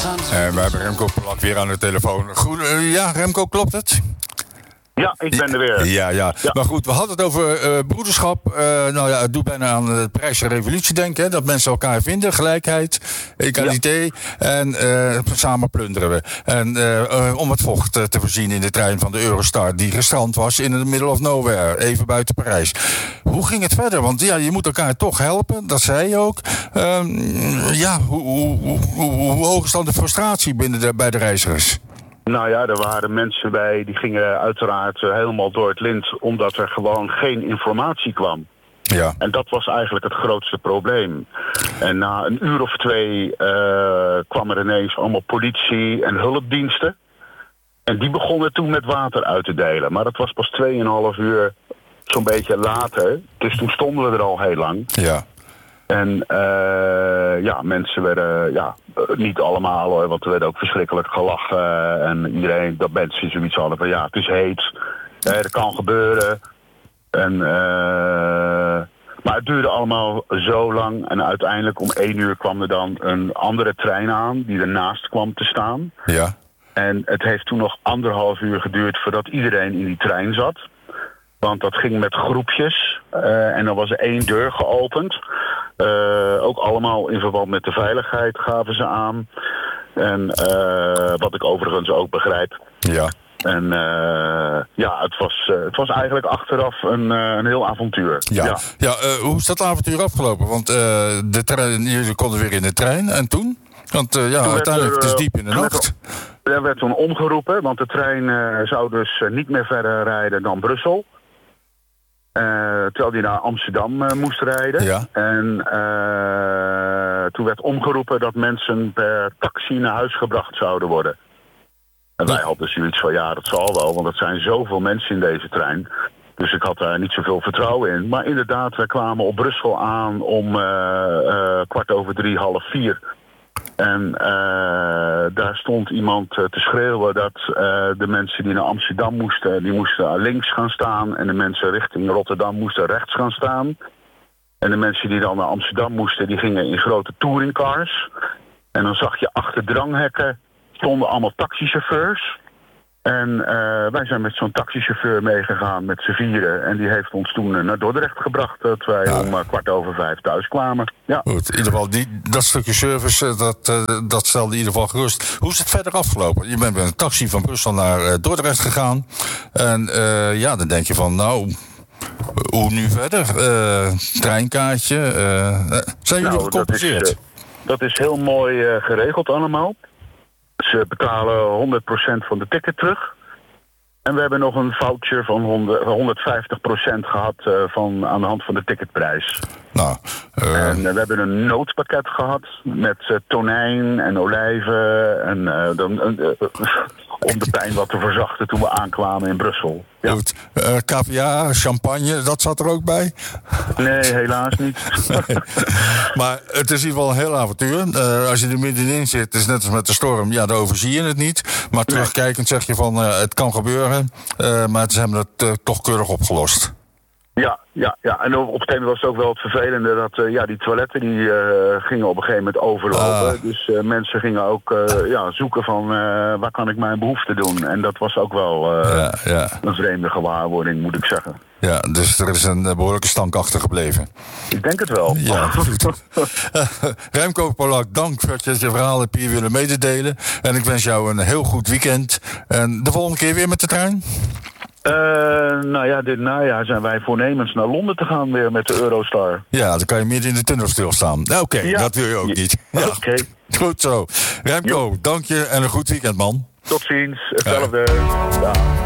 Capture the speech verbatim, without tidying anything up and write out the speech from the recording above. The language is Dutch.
En we hebben Remco Polak weer aan de telefoon. Goed, uh, ja, Remco, klopt het? Ja, ik ben er weer. Ja, ja. Ja. Maar goed, we hadden het over uh, broederschap. Uh, nou ja, het doet bijna aan de Parijse revolutie denken. Hè? Dat mensen elkaar vinden, gelijkheid, egaliteit. Ja. En uh, samen plunderen we. En uh, uh, om het vocht uh, te voorzien in de trein van de Eurostar... die gestrand was in the middle of nowhere, even buiten Parijs. Hoe ging het verder? Want ja, je moet elkaar toch helpen, dat zei je ook. Uh, ja, hoe, hoe, hoe, hoe, hoe hoog is dan de frustratie binnen de, bij de reizigers? Nou ja, er waren mensen bij die gingen uiteraard helemaal door het lint... omdat er gewoon geen informatie kwam. Ja. En dat was eigenlijk het grootste probleem. En na een uur of twee uh, kwam er ineens allemaal politie en hulpdiensten. En die begonnen toen met water uit te delen. Maar dat was pas tweeënhalf uur zo'n beetje later. Dus toen stonden we er al heel lang. Ja. En uh, ja, mensen werden, ja, niet allemaal hoor, want er werd ook verschrikkelijk gelachen. En iedereen, dat mensen zoiets hadden van ja, het is heet, eh, dat kan gebeuren. En, uh, maar het duurde allemaal zo lang en uiteindelijk om één uur kwam er dan een andere trein aan die ernaast kwam te staan. Ja. En het heeft toen nog anderhalf uur geduurd voordat iedereen in die trein zat. Want dat ging met groepjes uh, en dan was er één deur geopend. Uh, ook allemaal in verband met de veiligheid gaven ze aan. En uh, wat ik overigens ook begrijp. Ja. En uh, ja, het was, uh, het was eigenlijk achteraf een, uh, een heel avontuur. Ja, ja. ja uh, hoe is dat avontuur afgelopen? Want uh, de trein, jullie konden weer in de trein en toen? Want uh, ja, uiteindelijk, het is diep in de nacht. Er werd toen omgeroepen, want de trein uh, zou dus uh, niet meer verder rijden dan Brussel. Uh, terwijl die naar Amsterdam uh, moest rijden. Ja. En uh, toen werd omgeroepen dat mensen per taxi naar huis gebracht zouden worden. En wij hadden zoiets van ja, dat zal wel, want er zijn zoveel mensen in deze trein. Dus ik had daar niet zoveel vertrouwen in. Maar inderdaad, wij kwamen op Brussel aan om uh, uh, kwart over drie, half vier. En uh, daar stond iemand uh, te schreeuwen dat uh, de mensen die naar Amsterdam moesten, die moesten links gaan staan. En de mensen richting Rotterdam moesten rechts gaan staan. En de mensen die dan naar Amsterdam moesten, die gingen in grote touringcars. En dan zag je achter dranghekken stonden allemaal taxichauffeurs. En uh, wij zijn met zo'n taxichauffeur meegegaan met z'n vieren. En die heeft ons toen uh, naar Dordrecht gebracht. Dat wij ja. om uh, kwart over vijf thuis kwamen. Ja. Goed, in ieder geval die, dat stukje service, uh, dat, uh, dat stelde in ieder geval gerust. Hoe is het verder afgelopen? Je bent met een taxi van Brussel naar uh, Dordrecht gegaan. En uh, ja, dan denk je van nou, hoe nu verder? Uh, treinkaartje. Uh, zijn jullie nou, gecompenseerd? Dat is, uh, dat is heel mooi uh, geregeld allemaal. Ze betalen honderd procent van de ticket terug. En we hebben nog een voucher van honderdvijftig procent gehad uh, van, aan de hand van de ticketprijs. Nou, uh... En uh, we hebben een noodpakket gehad met uh, tonijn en olijven. En uh, dan, uh, uh, om de pijn wat te verzachten toen we aankwamen in Brussel. Ja. Goed. Uh, K V A, champagne, dat zat er ook bij? Nee, helaas niet. Nee. Maar het is in ieder geval een heel avontuur. Uh, als je er middenin zit, is het net als met de storm. Ja, dan overzie je het niet. Maar terugkijkend zeg je van, uh, het kan gebeuren. Uh, maar ze hebben het uh, toch keurig opgelost. Ja, ja, ja. En op een gegeven moment was het ook wel het vervelende dat uh, ja, die toiletten die uh, gingen op een gegeven moment overlopen. Uh. Dus uh, mensen gingen ook uh, ja, zoeken van uh, waar kan ik mijn behoefte doen. En dat was ook wel uh, ja, ja. een vreemde gewaarwording, moet ik zeggen. Ja, dus er is een behoorlijke stank achtergebleven. Ik denk het wel. Ja, goed. uh, Remco Polak, dank dat je je verhaal hebt hier willen mededelen. En ik wens jou een heel goed weekend. En de volgende keer weer met de trein? Uh, nou ja, dit najaar zijn wij voornemens naar Londen te gaan weer met de Eurostar. Ja, dan kan je midden in de tunnel stilstaan. Oké, okay, ja. Dat wil je ook ja. niet. Ja. Oké. Okay. Goed zo. Remco, jo. Dank je en een goed weekend, man. Tot ziens. Hetzelfde. Ja. Ja.